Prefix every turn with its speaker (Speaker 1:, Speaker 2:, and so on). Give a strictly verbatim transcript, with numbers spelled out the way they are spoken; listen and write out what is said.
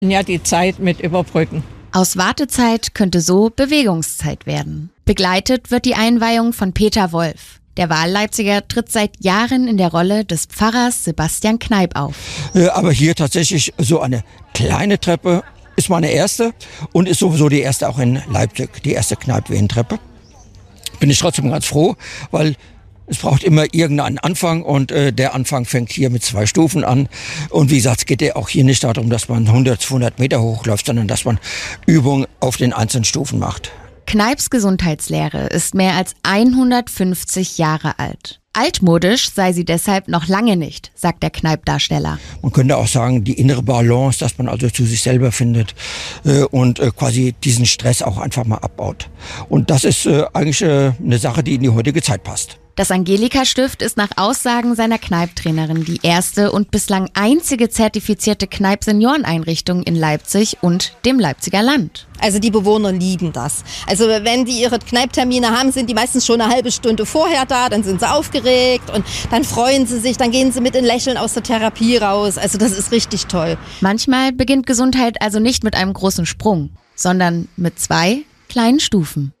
Speaker 1: Ja, die Zeit mit überbrücken.
Speaker 2: Aus Wartezeit könnte so Bewegungszeit werden. Begleitet wird die Einweihung von Peter Wolf. Der Wahlleipziger tritt seit Jahren in der Rolle des Pfarrers Sebastian Kneipp auf.
Speaker 3: Aber hier tatsächlich so eine kleine Treppe ist meine erste und ist sowieso die erste auch in Leipzig, die erste Kneipp-Wehen-Treppe. Bin ich trotzdem ganz froh, weil es braucht immer irgendeinen Anfang und äh, der Anfang fängt hier mit zwei Stufen an. Und wie gesagt, es geht ja auch hier nicht darum, dass man hundert, zweihundert Meter hochläuft, sondern dass man Übungen auf den einzelnen Stufen macht.
Speaker 2: Kneips Gesundheitslehre ist mehr als hundertfünfzig Jahre alt. Altmodisch sei sie deshalb noch lange nicht, sagt der Kneipp-Darsteller.
Speaker 3: Man könnte auch sagen, die innere Balance, dass man also zu sich selber findet äh, und äh, quasi diesen Stress auch einfach mal abbaut. Und das ist äh, eigentlich äh, eine Sache, die in die heutige Zeit passt.
Speaker 2: Das Angelika-Stift ist nach Aussagen seiner Kneipp-Trainerin die erste und bislang einzige zertifizierte Kneipp-Senioreneinrichtung in Leipzig und dem Leipziger Land.
Speaker 4: Also die Bewohner lieben das. Also wenn die ihre Kneipp-Termine haben, sind die meistens schon eine halbe Stunde vorher da, dann sind sie aufgeregt und dann freuen sie sich, dann gehen sie mit in Lächeln aus der Therapie raus. Also das ist richtig toll.
Speaker 2: Manchmal beginnt Gesundheit also nicht mit einem großen Sprung, sondern mit zwei kleinen Stufen.